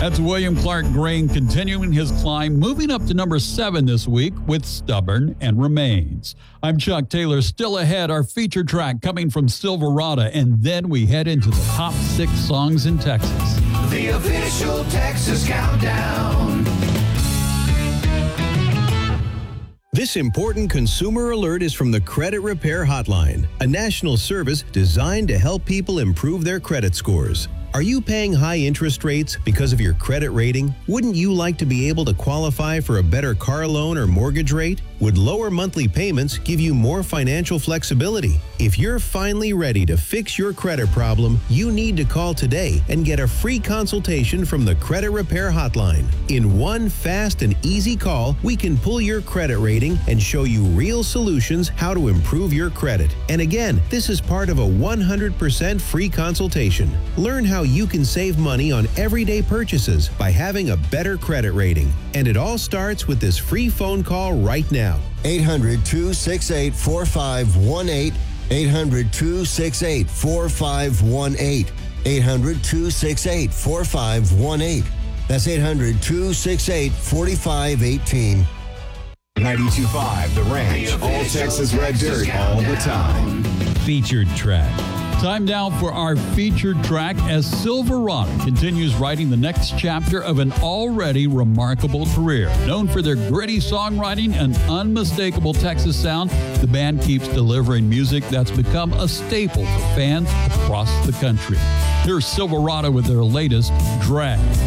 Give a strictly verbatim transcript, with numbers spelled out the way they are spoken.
That's William Clark Green continuing his climb, moving up to number seven this week with Stubborn and Remains. I'm Chuck Taylor. Still ahead, our feature track coming from Silverado, and then we head into the top six songs in Texas. The official Texas Countdown. This important consumer alert is from the Credit Repair Hotline, a national service designed to help people improve their credit scores. Are you paying high interest rates because of your credit rating? Wouldn't you like to be able to qualify for a better car loan or mortgage rate? Would lower monthly payments give you more financial flexibility? If you're finally ready to fix your credit problem, you need to call today and get a free consultation from the Credit Repair Hotline. In one fast and easy call, we can pull your credit rating and show you real solutions how to improve your credit. And again, this is part of a one hundred percent free consultation. Learn how you can save money on everyday purchases by having a better credit rating. And it all starts with this free phone call right now. eight hundred, two six eight, four five one eight. eight hundred, two six eight, four five one eight. eight hundred, two six eight, four five one eight. That's eight hundred, two six eight, four five one eight. ninety-two point five The Ranch, all Texas red dirt all the time. Featured track. Time now for our featured track as Silverado continues writing the next chapter of an already remarkable career. Known for their gritty songwriting and unmistakable Texas sound, the band keeps delivering music that's become a staple for fans across the country. Here's Silverado with their latest, Drag.